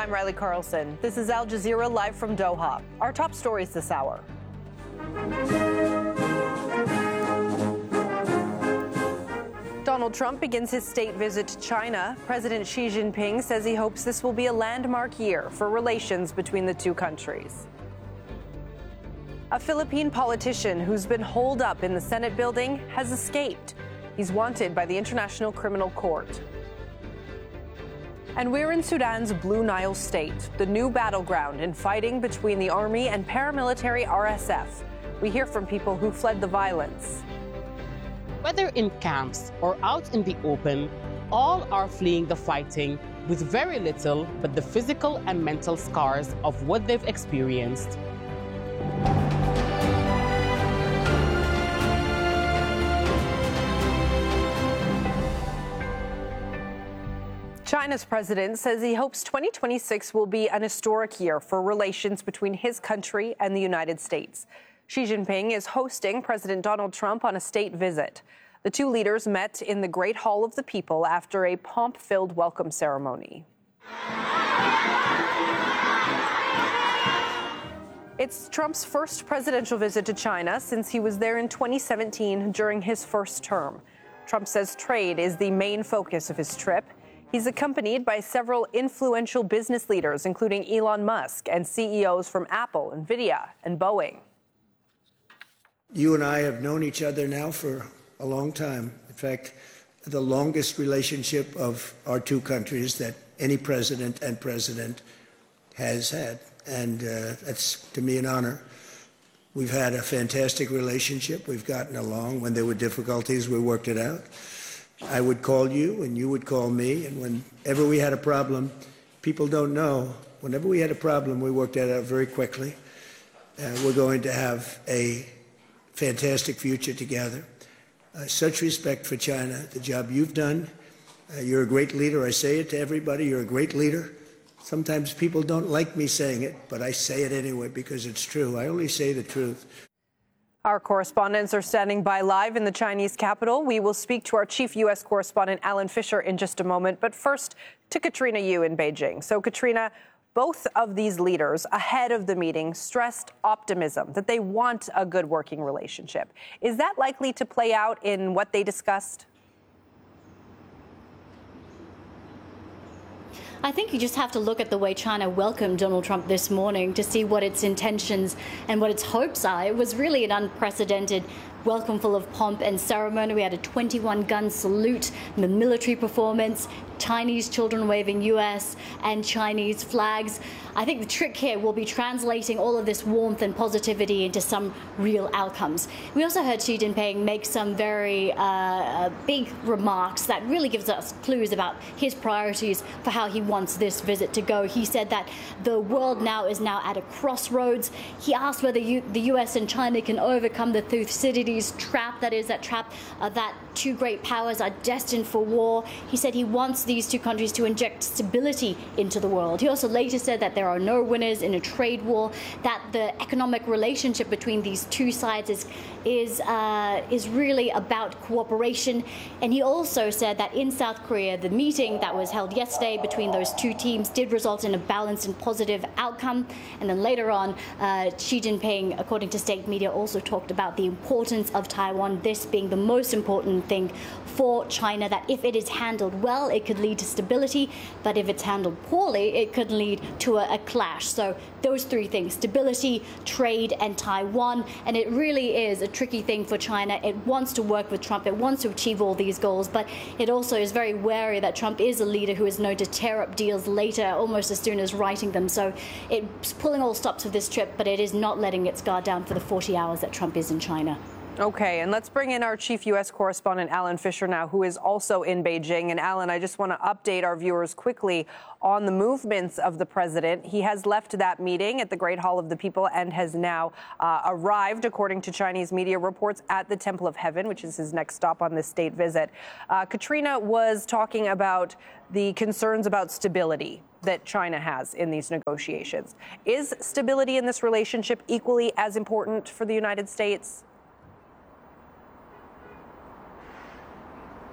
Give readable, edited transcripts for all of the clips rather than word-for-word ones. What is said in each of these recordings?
I'm Riley Carlson. This is Al Jazeera live from Doha. Our top stories this hour. Donald Trump begins his state visit to China. President Xi Jinping says he hopes this will be a landmark year for relations between the two countries. A Philippine politician who's been holed up in the Senate building has escaped. He's wanted by the International Criminal Court. And we're in Sudan's Blue Nile state, the new battleground in fighting between the army and paramilitary RSF. We hear from people who fled the violence. Whether in camps or out in the open, all are fleeing the fighting with very little but the physical and mental scars of what they've experienced. China's president says he hopes 2026 will be an historic year for relations between his country and the United States. Xi Jinping is hosting President Donald Trump on a state visit. The two leaders met in the Great Hall of the People after a pomp-filled welcome ceremony. It's Trump's first presidential visit to China since he was there in 2017 during his first term. Trump says trade is the main focus of his trip. He's accompanied by several influential business leaders, including Elon Musk and CEOs from Apple, NVIDIA, and Boeing. You and I have known each other now for a long time. In fact, the longest relationship of our two countries that any president and president has had. And that's, to me, an honor. We've had a fantastic relationship. We've gotten along. When there were difficulties, we worked it out. I would call you and you would call me. And whenever we had a problem, people don't know, whenever we had a problem, we worked that out very quickly. We're going to have a fantastic future together. Such respect for China, the job you've done. You're a great leader. I say it to everybody. You're a great leader. Sometimes people don't like me saying it, but I say it anyway because it's true. I only say the truth. Our correspondents are standing by live in the Chinese capital. We will speak to our chief U.S. correspondent, Alan Fisher, in just a moment. But first, to Katrina Yu in Beijing. So, Katrina, both of these leaders, ahead of the meeting, stressed optimism, that they want a good working relationship. Is that likely to play out in what they discussed? I think you just have to look at the way China welcomed Donald Trump this morning to see what its intentions and what its hopes are. It was really an unprecedented welcome full of pomp and ceremony. We had a 21-gun salute, the military performance, Chinese children waving U.S. and Chinese flags. I think the trick here will be translating all of this warmth and positivity into some real outcomes. We also heard Xi Jinping make some very big remarks that really gives us clues about his priorities for how he wants this visit to go. He said that the world now is at a crossroads. He asked whether the U.S. and China can overcome the Thucydides trap, that two great powers are destined for war. He said he wants these two countries to inject stability into the world. He also later said that there are no winners in a trade war, that the economic relationship between these two sides is really about cooperation. And he also said that in South Korea, the meeting that was held yesterday between those two teams did result in a balanced and positive outcome. And then later on, Xi Jinping, according to state media, also talked about the importance of Taiwan, this being the most important thing for China, that if it is handled well, it could lead to stability, but if it's handled poorly, it could lead to a clash. So those three things: stability, trade, and Taiwan. And it really is a tricky thing for China. It wants to work with Trump. It wants to achieve all these goals, but it also is very wary that Trump is a leader who is known to tear up deals later, almost as soon as writing them. So it's pulling all stops with this trip, but it is not letting its guard down for the 40 hours that Trump is in China. Okay, and let's bring in our chief U.S. correspondent, Alan Fisher, now, who is also in Beijing. And Alan, I just want to update our viewers quickly on the movements of the president. He has left that meeting at the Great Hall of the People and has now arrived, according to Chinese media reports, at the Temple of Heaven, which is his next stop on this state visit. Katrina was talking about the concerns about stability that China has in these negotiations. Is stability in this relationship equally as important for the United States?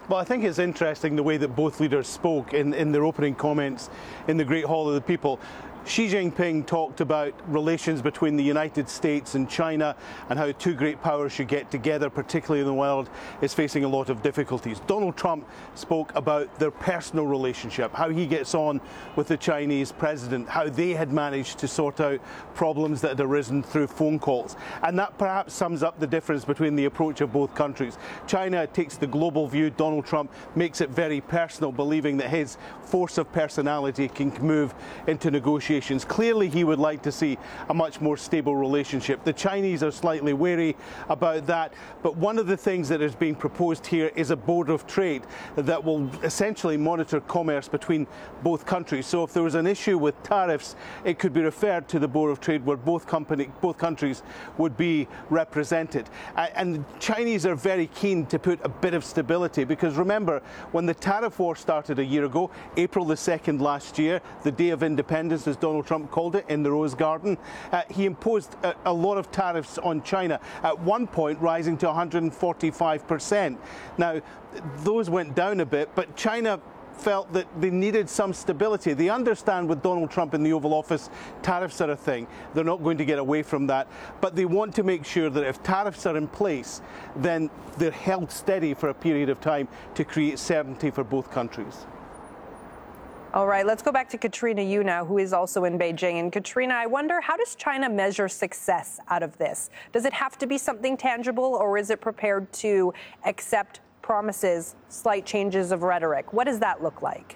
Well, I think it's interesting the way that both leaders spoke in their opening comments in the Great Hall of the People. Xi Jinping talked about relations between the United States and China and how two great powers should get together, particularly in the world is facing a lot of difficulties. Donald Trump spoke about their personal relationship, how he gets on with the Chinese president, how they had managed to sort out problems that had arisen through phone calls. And that perhaps sums up the difference between the approach of both countries. China takes the global view. Donald Trump makes it very personal, believing that his force of personality can move into negotiations. Clearly, he would like to see a much more stable relationship. The Chinese are slightly wary about that, but one of the things that is being proposed here is a board of trade that will essentially monitor commerce between both countries. So if there was an issue with tariffs, it could be referred to the board of trade where both countries would be represented. And the Chinese are very keen to put a bit of stability because remember, when the tariff war started a year ago, April the 2nd last year, the Day of Independence, as Donald Trump called it, in the Rose Garden, he imposed a lot of tariffs on China, at one point rising to 145%. Now, those went down a bit, but China felt that they needed some stability. They understand with Donald Trump in the Oval Office, tariffs are a thing. They're not going to get away from that. But they want to make sure that if tariffs are in place, then they're held steady for a period of time to create certainty for both countries. All right, let's go back to Katrina Yu now, who is also in Beijing. And Katrina, I wonder, how does China measure success out of this? Does it have to be something tangible, or is it prepared to accept promises, slight changes of rhetoric? What does that look like?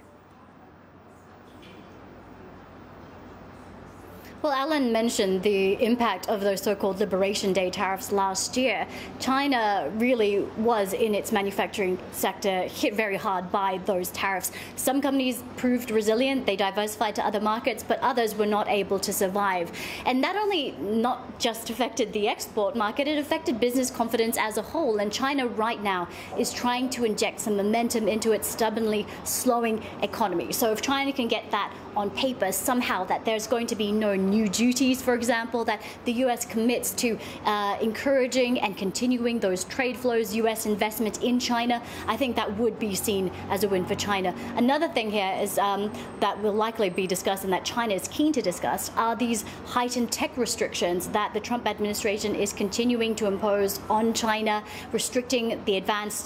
Well, Alan mentioned the impact of those so-called Liberation Day tariffs last year. China really was, in its manufacturing sector, hit very hard by those tariffs. Some companies proved resilient, they diversified to other markets, but others were not able to survive. And that only not just affected the export market, it affected business confidence as a whole. And China right now is trying to inject some momentum into its stubbornly slowing economy. So if China can get that on paper somehow, that there's going to be no new duties, for example, that the U.S. commits to encouraging and continuing those trade flows, U.S. investment in China, I think that would be seen as a win for China. Another thing here is that will likely be discussed and that China is keen to discuss are these heightened tech restrictions that the Trump administration is continuing to impose on China, restricting the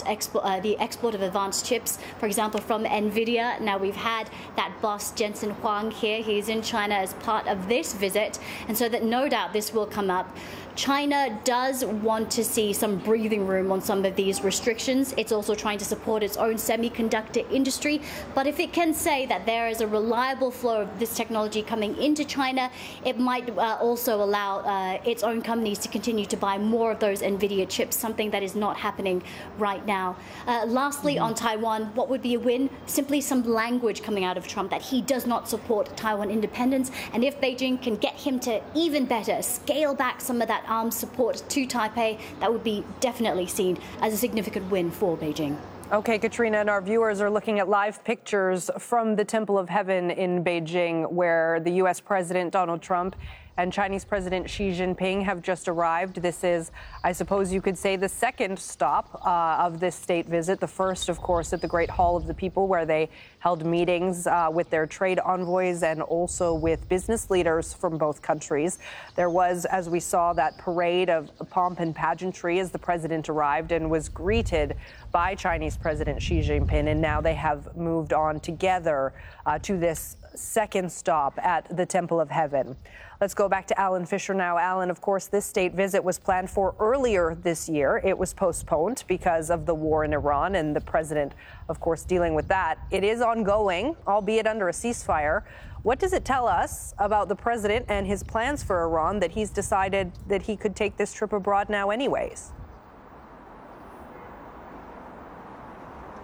export of advanced chips, for example, from NVIDIA. Now, we've had that boss, Jensen Huang, here. He's in China as part of this visit, and so that no doubt this will come up. China does want to see some breathing room on some of these restrictions. It's also trying to support its own semiconductor industry. But if it can say that there is a reliable flow of this technology coming into China, it might also allow its own companies to continue to buy more of those NVIDIA chips, something that is not happening right now. Lastly, on Taiwan, what would be a win? Simply some language coming out of Trump that he does not support Taiwan independence. And if Beijing can get him to even better scale back some of that arms support to Taipei, that would be definitely seen as a significant win for Beijing. Okay, Katrina, and our viewers are looking at live pictures from the Temple of Heaven in Beijing, where the U.S. President Donald Trump and Chinese President Xi Jinping have just arrived. This is, I suppose you could say, the second stop of this state visit. The first, of course, at the Great Hall of the People, where they held meetings with their trade envoys and also with business leaders from both countries. There was, as we saw, that parade of pomp and pageantry as the president arrived and was greeted by Chinese President Xi Jinping. And now they have moved on together to this second stop at the Temple of Heaven. Let's go back to Alan Fisher now. Alan, of course, this state visit was planned for earlier this year. It was postponed because of the war in Iran and the president, of course, dealing with that. It is ongoing, albeit under a ceasefire. What does it tell us about the president and his plans for Iran that he's decided that he could take this trip abroad now anyways?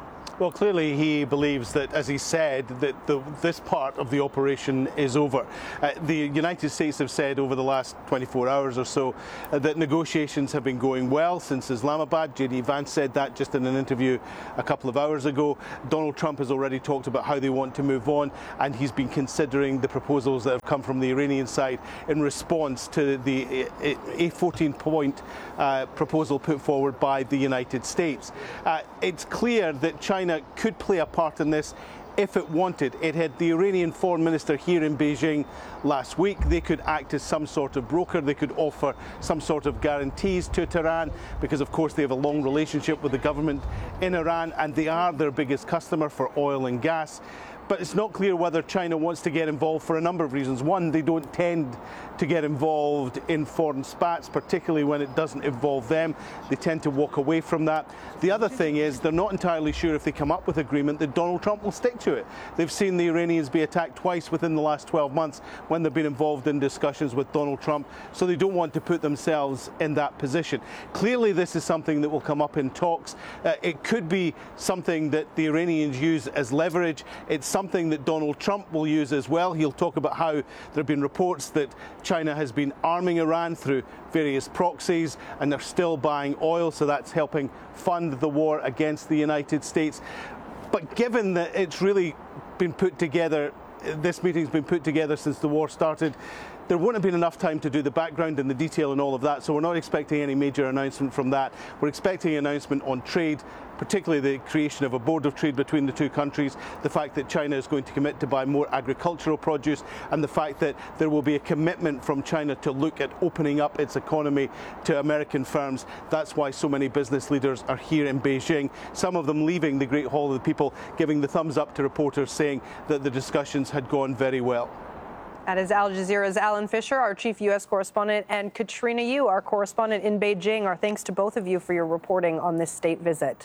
Well, clearly he believes that, as he said, that this part of the operation is over. The United States have said over the last 24 hours or so that negotiations have been going well since Islamabad. J.D. Vance said that just in an interview a couple of hours ago. Donald Trump has already talked about how they want to move on, and he's been considering the proposals that have come from the Iranian side in response to the a 14-point proposal put forward by the United States. It's clear that China could play a part in this if it wanted. It had the Iranian foreign minister here in Beijing last week. They could act as some sort of broker. They could offer some sort of guarantees to Tehran because, of course, they have a long relationship with the government in Iran, and they are their biggest customer for oil and gas. But it's not clear whether China wants to get involved for a number of reasons. One, they don't tend to get involved in foreign spats, particularly when it doesn't involve them. They tend to walk away from that. The other thing is they're not entirely sure if they come up with agreement that Donald Trump will stick to it. They've seen the Iranians be attacked twice within the last 12 months when they've been involved in discussions with Donald Trump, so they don't want to put themselves in that position. Clearly, this is something that will come up in talks. It could be something that the Iranians use as leverage. It's something that Donald Trump will use as well. He'll talk about how there have been reports that China has been arming Iran through various proxies, and they're still buying oil, so that's helping fund the war against the United States. But given that it's really been put together, this meeting's been put together since the war started, there wouldn't have been enough time to do the background and the detail and all of that, so we're not expecting any major announcement from that. We're expecting an announcement on trade, particularly the creation of a board of trade between the two countries, the fact that China is going to commit to buy more agricultural produce, and the fact that there will be a commitment from China to look at opening up its economy to American firms. That's why so many business leaders are here in Beijing, some of them leaving the Great Hall of the People, giving the thumbs up to reporters, saying that the discussions had gone very well. That is Al Jazeera's Alan Fisher, our chief U.S. correspondent, and Katrina Yu, our correspondent in Beijing. Our thanks to both of you for your reporting on this state visit.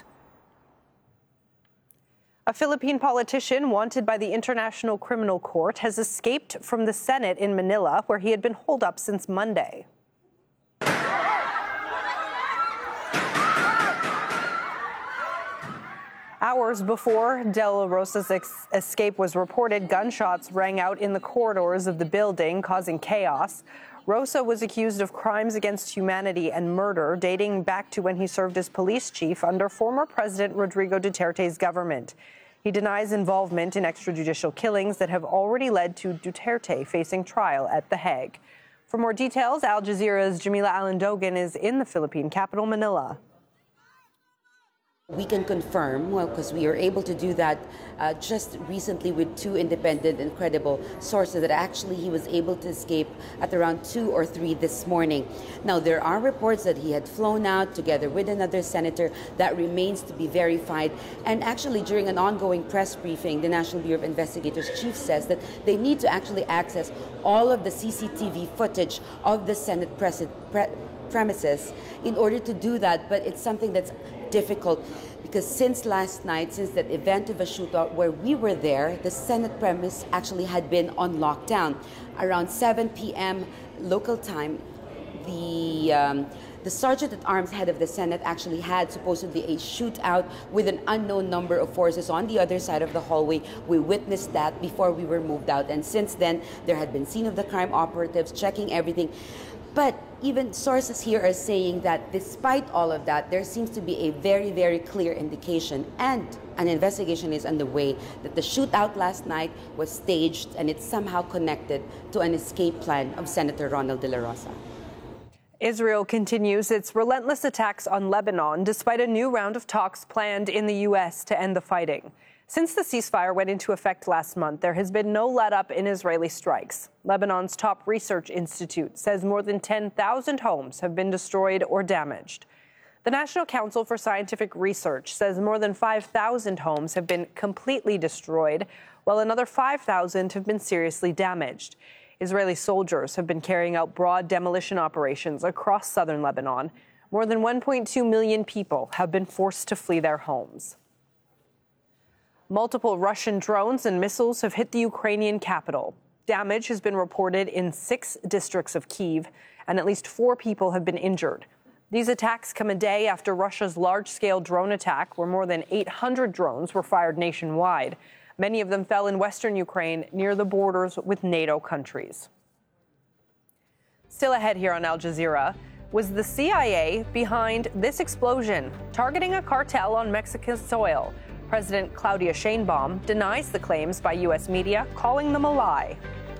A Philippine politician wanted by the International Criminal Court has escaped from the Senate in Manila, where he had been holed up since Monday. Hours before De La Rosa's escape was reported, gunshots rang out in the corridors of the building, causing chaos. Rosa was accused of crimes against humanity and murder dating back to when he served as police chief under former President Rodrigo Duterte's government. He denies involvement in extrajudicial killings that have already led to Duterte facing trial at The Hague. For more details, Al Jazeera's Jamila Alandogan is in the Philippine capital, Manila. We can confirm, well, because we are able to do that just recently with two independent and credible sources, that actually he was able to escape at around 2 or 3 this morning. Now, there are reports that he had flown out together with another senator. That remains to be verified. And actually, during an ongoing press briefing, the National Bureau of Investigators chief says that they need to actually access all of the CCTV footage of the Senate premises in order to do that. But it's something that's difficult because since last night, since that event of a shootout where we were there, the Senate premise actually had been on lockdown. Around 7 p.m. local time, the Sergeant at Arms head of the Senate actually had supposedly a shootout with an unknown number of forces on the other side of the hallway. We witnessed that before we were moved out, and since then there had been scene of the crime operatives checking everything. But even sources here are saying that despite all of that, there seems to be a very, very clear indication, and an investigation is underway, that the shootout last night was staged and it's somehow connected to an escape plan of Senator Ronald De La Rosa. Israel continues its relentless attacks on Lebanon, despite a new round of talks planned in the U.S. to end the fighting. Since the ceasefire went into effect last month, there has been no let-up in Israeli strikes. Lebanon's top research institute says more than 10,000 homes have been destroyed or damaged. The National Council for Scientific Research says more than 5,000 homes have been completely destroyed, while another 5,000 have been seriously damaged. Israeli soldiers have been carrying out broad demolition operations across southern Lebanon. More than 1.2 million people have been forced to flee their homes. Multiple Russian drones and missiles have hit the Ukrainian capital. Damage has been reported in 6 districts of Kyiv, and at least 4 people have been injured. These attacks come a day after Russia's large-scale drone attack, where more than 800 drones were fired nationwide. Many of them fell in western Ukraine near the borders with NATO countries. Still ahead here on Al Jazeera, was the CIA behind this explosion, targeting a cartel on Mexican soil? President Claudia Sheinbaum denies the claims by U.S. media, calling them a lie.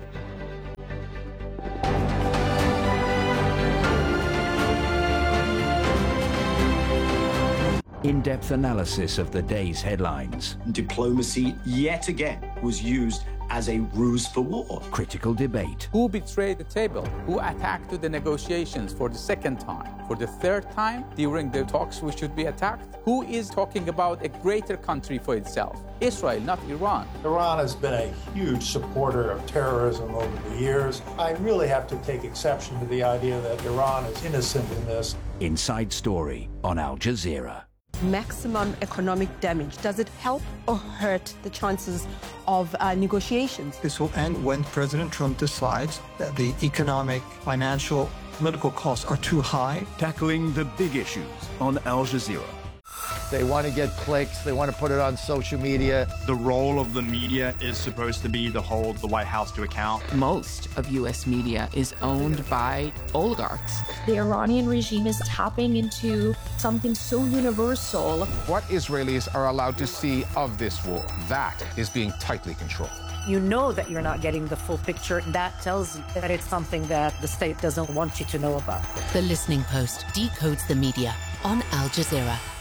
In-depth analysis of the day's headlines. Diplomacy, yet again, was used as a ruse for war. Critical debate. Who betrayed the table? Who attacked the negotiations for the second time? For the third time during the talks we should be attacked? Who is talking about a greater country for itself? Israel, not Iran. Iran has been a huge supporter of terrorism over the years. I really have to take exception to the idea that Iran is innocent in this. Inside Story on Al Jazeera. Maximum economic damage. Does it help or hurt the chances of negotiations? This will end when President Trump decides that the economic, financial, political costs are too high. Tackling the big issues on Al Jazeera. They want to get clicks. They want to put it on social media. The role of the media is supposed to be to hold the White House to account. Most of U.S. media is owned by oligarchs. The Iranian regime is tapping into something so universal. What Israelis are allowed to see of this war, that is being tightly controlled. You know that you're not getting the full picture. That tells you that it's something that the state doesn't want you to know about. The Listening Post decodes the media on Al Jazeera.